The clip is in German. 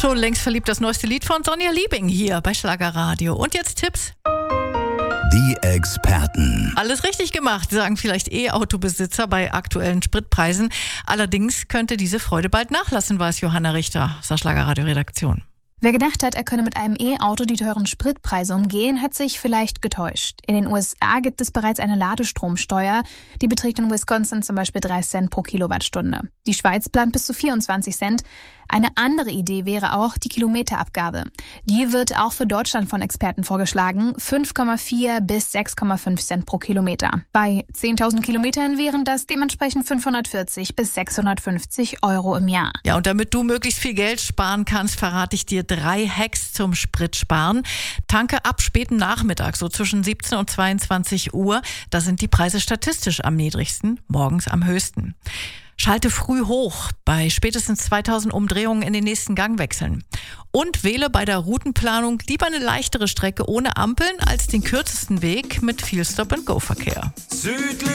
Schon längst verliebt, das neueste Lied von Sonja Liebing hier bei Schlagerradio. Und jetzt Tipps. Die Experten. Alles richtig gemacht, sagen vielleicht E-Autobesitzer bei aktuellen Spritpreisen. Allerdings könnte diese Freude bald nachlassen, weiß Johanna Richter aus der Schlagerradio-Redaktion. Wer gedacht hat, er könne mit einem E-Auto die teuren Spritpreise umgehen, hat sich vielleicht getäuscht. In den USA gibt es bereits eine Ladestromsteuer. Die beträgt in Wisconsin zum Beispiel 3 Cent pro Kilowattstunde. Die Schweiz plant bis zu 24 Cent. Eine andere Idee wäre auch die Kilometerabgabe. Die wird auch für Deutschland von Experten vorgeschlagen. 5,4 bis 6,5 Cent pro Kilometer. Bei 10.000 Kilometern wären das dementsprechend 540 bis 650 Euro im Jahr. Ja, und damit du möglichst viel Geld sparen kannst, verrate ich dir 3 Hacks zum Spritsparen. Tanke ab spätem Nachmittag, so zwischen 17 und 22 Uhr. Da sind die Preise statistisch am niedrigsten, morgens am höchsten. Schalte früh hoch, bei spätestens 2000 Umdrehungen in den nächsten Gang wechseln. Und wähle bei der Routenplanung lieber eine leichtere Strecke ohne Ampeln als den kürzesten Weg mit viel Stop-and-Go-Verkehr.